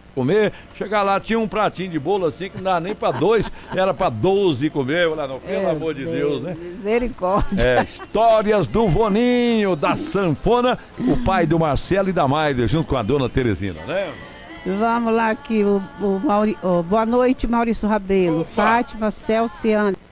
comer. Chegar lá, tinha um pratinho de bolo assim que não dá nem pra 2, era pra 12 comer. Eu falei, não, pelo amor de Deus, né? Misericórdia. Histórias do Voninho, da sanfona, o pai do Marcelo e da Maida, junto com a dona Teresina, né? Vamos lá aqui, boa noite, Maurício Rabelo, Opa. Fátima Celciane.